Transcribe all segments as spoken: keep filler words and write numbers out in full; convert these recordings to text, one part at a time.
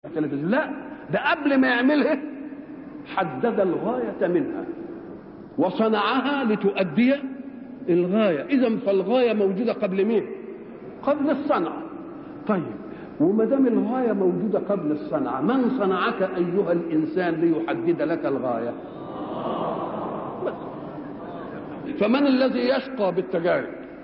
التلفزيون، لا، ده قبل ما يعملها حدد الغاية منها وصنعها لتؤدي الغاية. إذن فالغاية موجودة قبل مين؟ قبل الصنعة. طيب، وما دام الغاية موجودة قبل الصنعة، من صنعك أيها الإنسان ليحدد لك الغاية؟ فمن الذي يشقى بالتجارب؟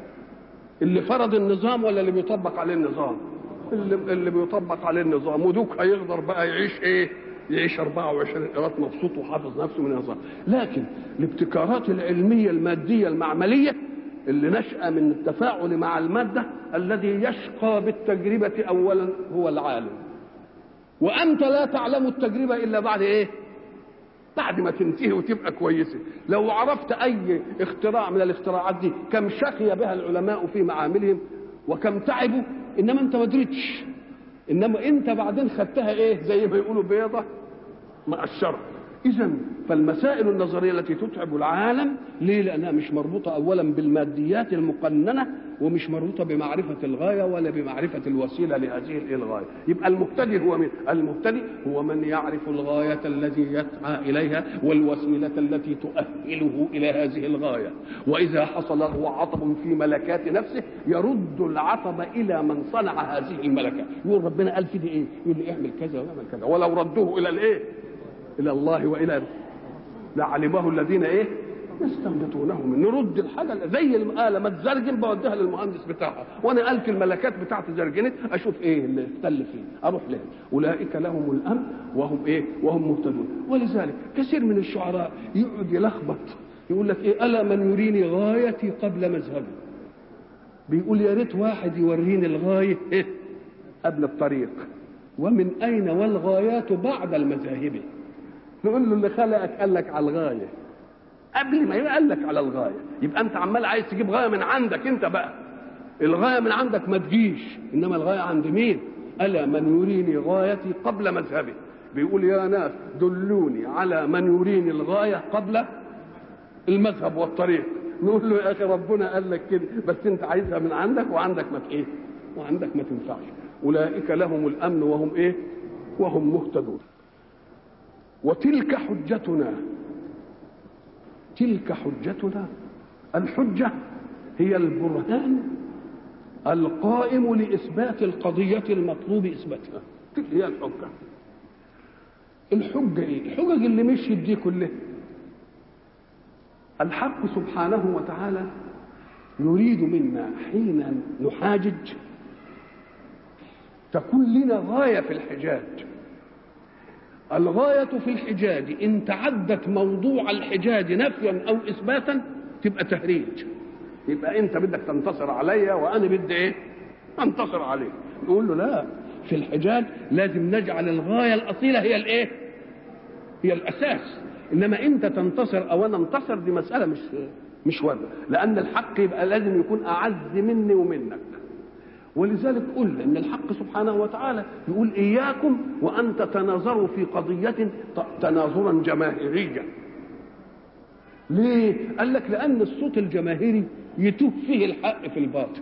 اللي فرض النظام ولا اللي بيطبق عليه النظام؟ اللي, اللي بيطبق عليه النظام. ودوك هيقدر بقى يعيش ايه؟ يعيش أربعة وعشرين قيراط مبسوط وحافظ نفسه من النظام. لكن الابتكارات العلمية المادية المعملية اللي نشأ من التفاعل مع المادة، الذي يشقى بالتجربة أولا هو العالم. وأنت لا تعلم التجربة إلا بعد إيه؟ بعد ما تنتهي وتبقى كويسة. لو عرفت أي اختراع من الاختراعات دي كم شقي بها العلماء في معاملهم وكم تعبوا، إنما أنت ما دريتش، إنما أنت بعدين خدتها إيه؟ زي ما يقولوا بيضة مع الشرق. إذن فالمسائل النظرية التي تتعب العالم ليه؟ لأنها مش مربوطة أولا بالماديات المقننة، ومش مربوطة بمعرفة الغاية ولا بمعرفة الوسيلة لهذه الغاية. يبقى المبتدئ هو من المبتدئ هو من يعرف الغاية التي يسعى إليها والوسيلة التي تؤهله إلى هذه الغاية. وإذا حصل له عطب في ملكات نفسه يرد العطب إلى من صنع هذه الملكة. يقول ربنا قال في دي إيه؟ يقول لي اعمل كذا واعمل كذا. ولو ردوه إلى الإيه؟ إلى الله وإلى لعلمه الذين إيه؟ يستنبطونه من. نرد الحاجة زي الآلة ما تزرجن بوديها للمهندس بتاعها، وأنا قلت الملكات بتاعتي زرجنت أشوف إيه اللي اختل فيه أروح له. أولئك لهم الأمن وهم إيه؟ وهم مهتدون. ولذلك كثير من الشعراء يقعد يلخبط يقول لك إيه؟ ألا من يريني غايتي قبل مذهبي. بيقول يا ريت واحد يوريني الغاية إيه؟ قبل الطريق. ومن أين والغايات بعد المذاهب؟ نقول له اللي خلقك قال لك على الغايه قبل ما قال لك على الغايه. يبقى انت عمال عايز تجيب غايه من عندك انت بقى. الغايه من عندك ما تجيش، انما الغايه عند مين؟ الا من يريني غايتي قبل مذهبي. بيقول يا ناس دلوني على من يريني الغايه قبل المذهب والطريق. نقول له يا اخي ربنا قال لك كده، بس انت عايزها من عندك وعندك ما ايه؟ وعندك ما تنفعش. اولئك لهم الامن وهم ايه؟ وهم مهتدون. وتلك حجتنا، تلك حجتنا. الحجة هي البرهان القائم لإثبات القضية المطلوب إثباتها. تلك هي الحجة. الحجة إيه؟ الحجج اللي مشيت دي كلها الحق سبحانه وتعالى يريد منا حين نحاجج تكون لنا غاية في الحجاج. الغاية في الحجاج إن تعدت موضوع الحجاج نفيا أو إثباتا تبقى تهريج. يبقى أنت بدك تنتصر عليا وأنا بدي إيه؟ أنتصر عليك. نقول له لا، في الحجاج لازم نجعل الغاية الأصيلة هي الإيه؟ هي الأساس. إنما أنت تنتصر أو أنا انتصر دي مسألة مش مش واردة، لأن الحق يبقى لازم يكون أعز مني ومنك. ولذلك قلنا ان الحق سبحانه وتعالى يقول اياكم وان تتناظروا في قضيه تناظرا جماهيريا. ليه؟ قال لك لان الصوت الجماهيري يتوه فيه الحق في الباطل.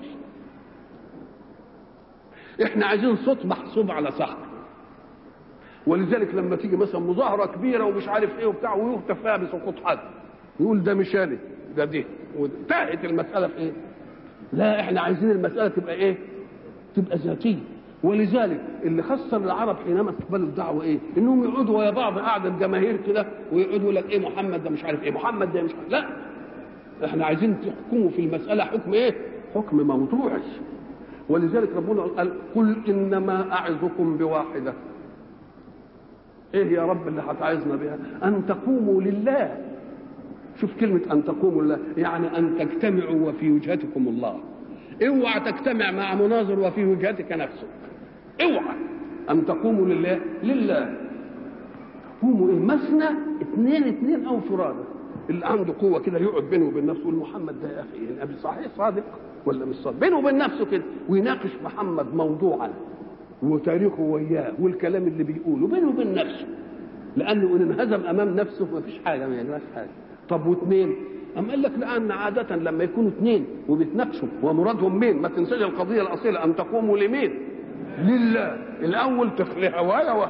احنا عايزين صوت محسوب على صح. ولذلك لما تيجي مثلا مظاهره كبيره ومش عارف ايه وبتاع ويهتف فيها بسقوط حد يقول ده مش انا ده دي، وانتهت المساله في ايه؟ لا، احنا عايزين المساله تبقى ايه؟ تبقى ذاتيه. ولذلك اللي خسر العرب حينما استقبلوا الدعوه ايه؟ انهم يقعدوا ويا بعض قعده جماهير كده ويقعدوا لك ايه محمد ده مش عارف ايه، محمد ده مش عارف. لا، احنا عايزين تحكموا في المساله حكم ايه؟ حكم موضوعي. ولذلك ربنا قال قل انما اعظكم بواحده. ايه يا رب اللي هتعظنا بها؟ ان تقوموا لله. شوف كلمه ان تقوموا لله، يعني ان تجتمعوا وفي وجهتكم الله. اوعى تجتمع مع مناظر وفي وجهتك نفسك. اوعى ان تقوموا لله لله. قوموا ايه؟ مثنى اثنين اثنين او فرادى. اللي عنده قوه كده يقعد بينه وبين نفسه يقول محمد ده يا اخي النبي صحيح صادق ولا مش صادق، بينه وبين نفسه كده، ويناقش محمد موضوعا وتاريخه وياه والكلام اللي بيقوله بينه وبين نفسه، لانه ان انهزم امام نفسه ما فيش حاجه، ما يجراش حاجه. طب واثنين؟ أم قال لك لأن عادة لما يكونوا اثنين وبيتناقشوا ومرادهم مين؟ ما تنساش القضية الأصيلة أن تقوموا لمين؟ لله. الأول تخلي هواية